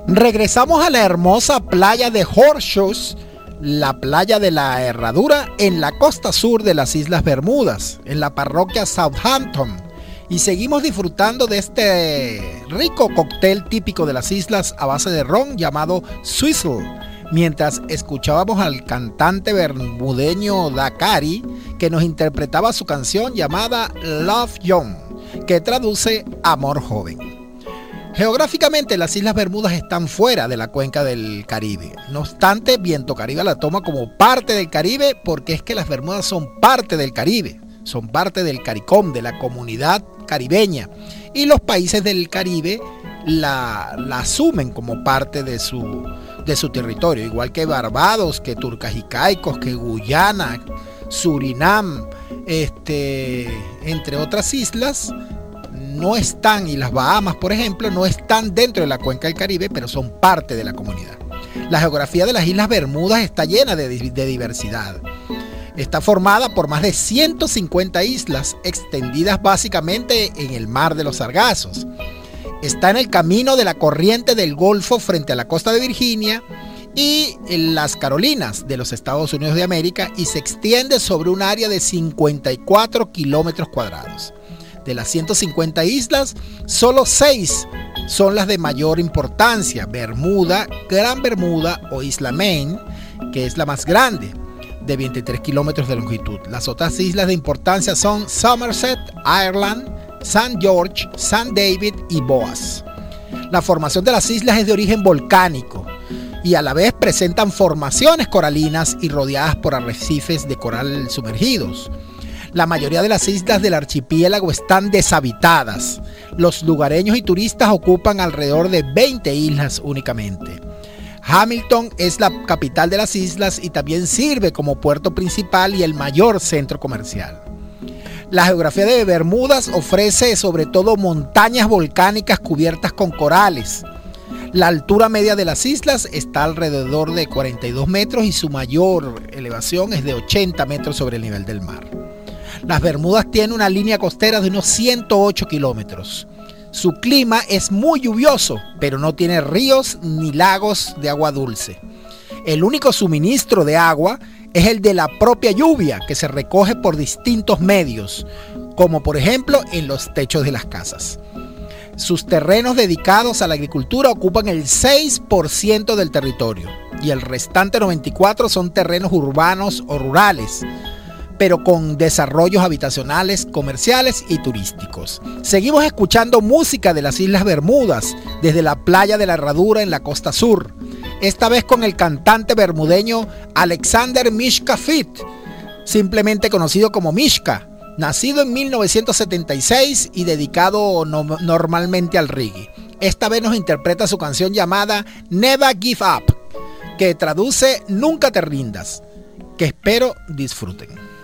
Regresamos a la hermosa playa de Horseshoes, la playa de la Herradura, en la costa sur de las Islas Bermudas, en la parroquia Southampton. Y seguimos disfrutando de este rico cóctel típico de las islas a base de ron llamado Swizzle, mientras escuchábamos al cantante bermudeño Dakari, que nos interpretaba su canción llamada Love Young, que traduce Amor Joven. Geográficamente, las Islas Bermudas están fuera de la cuenca del Caribe. No obstante, Viento Caribe la toma como parte del Caribe porque es que las Bermudas son parte del Caribe, son parte del CARICOM, de la comunidad caribeña. Y los países del Caribe la asumen como parte de su territorio, igual que Barbados, que Turcas y Caicos, que Guyana, Surinam, entre otras islas. No están, y las Bahamas, por ejemplo, no están dentro de la cuenca del Caribe, pero son parte de la comunidad. La geografía de las Islas Bermudas está llena de diversidad. Está formada por más de 150 islas, extendidas básicamente en el Mar de los Sargazos. Está en el camino de la corriente del Golfo frente a la costa de Virginia y en las Carolinas de los Estados Unidos de América, y se extiende sobre un área de 54 kilómetros cuadrados. De las 150 islas, solo 6 son las de mayor importancia: Bermuda, Gran Bermuda o Isla Maine, que es la más grande, de 23 kilómetros de longitud. Las otras islas de importancia son Somerset, Ireland, St. George, St. David y Boas. La formación de las islas es de origen volcánico y a la vez presentan formaciones coralinas y rodeadas por arrecifes de coral sumergidos. La mayoría de las islas del archipiélago están deshabitadas. Los lugareños y turistas ocupan alrededor de 20 islas únicamente. Hamilton es la capital de las islas y también sirve como puerto principal y el mayor centro comercial. La geografía de Bermudas ofrece sobre todo montañas volcánicas cubiertas con corales. La altura media de las islas está alrededor de 42 metros y su mayor elevación es de 80 metros sobre el nivel del mar. Las Bermudas tienen una línea costera de unos 108 kilómetros. Su clima es muy lluvioso, pero no tiene ríos ni lagos de agua dulce. El único suministro de agua es el de la propia lluvia, que se recoge por distintos medios, como por ejemplo en los techos de las casas. Sus terrenos dedicados a la agricultura ocupan el 6% del territorio y el restante 94% son terrenos urbanos o rurales, pero con desarrollos habitacionales, comerciales y turísticos. Seguimos escuchando música de las Islas Bermudas desde la playa de la Herradura en la costa sur, esta vez con el cantante bermudeño Alexander Mishka Fit, simplemente conocido como Mishka, nacido en 1976 y dedicado normalmente al reggae. Esta vez nos interpreta su canción llamada Never Give Up, que traduce Nunca te rindas, que espero disfruten.